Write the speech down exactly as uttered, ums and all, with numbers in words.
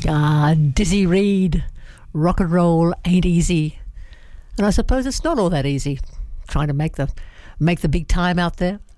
Ah, Dizzy Reed, rock and roll ain't easy. And I suppose it's not all that easy trying to make the make the big time out there.